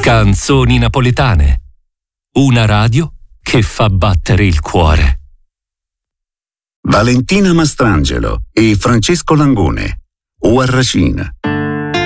Canzoni napoletane. Una radio che fa battere il cuore. Valentina Mastrangelo e Francesco Langone. Uarracina.